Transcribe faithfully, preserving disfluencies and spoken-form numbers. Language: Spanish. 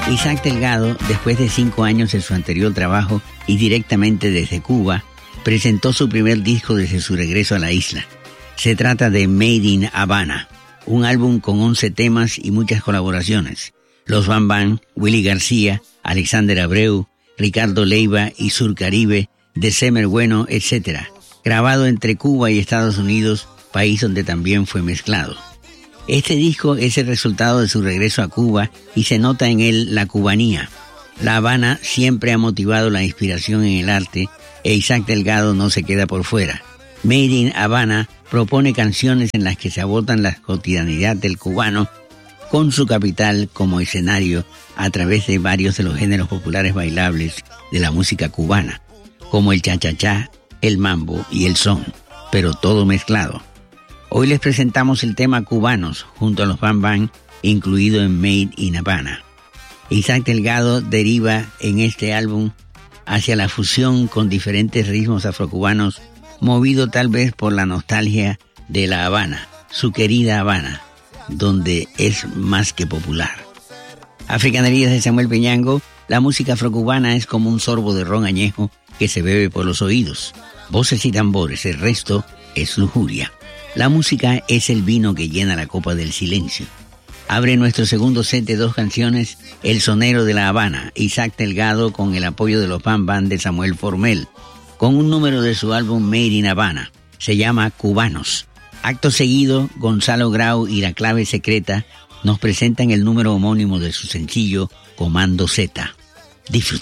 Isaac Delgado, después de cinco años de su anterior trabajo y directamente desde Cuba, presentó su primer disco desde su regreso a la isla. Se trata de Made in Habana, un álbum con once temas y muchas colaboraciones. Los Bam Bam, Willy García, Alexander Abreu, Ricardo Leiva y Sur Caribe, December Bueno, etcétera. Grabado entre Cuba y Estados Unidos, país donde también fue mezclado. Este disco es el resultado de su regreso a Cuba y se nota en él la cubanía. La Habana siempre ha motivado la inspiración en el arte e Isaac Delgado no se queda por fuera. Made in Habana propone canciones en las que se abordan la cotidianidad del cubano con su capital como escenario a través de varios de los géneros populares bailables de la música cubana, como el cha-cha-cha, el mambo y el son, pero todo mezclado. Hoy les presentamos el tema Cubanos junto a los Bam Bam, incluido en Made in Habana. Isaac Delgado deriva en este álbum hacia la fusión con diferentes ritmos afrocubanos, movido tal vez por la nostalgia de La Habana, su querida Habana, donde es más que popular. Africanerías de Samuel Peñango, la música afrocubana es como un sorbo de ron añejo que se bebe por los oídos. Voces y tambores, el resto es lujuria. La música es el vino que llena la copa del silencio. Abre nuestro segundo set de dos canciones, El Sonero de La Habana, Isaac Delgado con el apoyo de los Bam Bam de Samuel Formel, con un número de su álbum Made in Habana. Se llama Cubanos. Acto seguido, Gonzalo Grau y La Clave Secreta nos presentan el número homónimo de su sencillo Comando Z. Disfruten.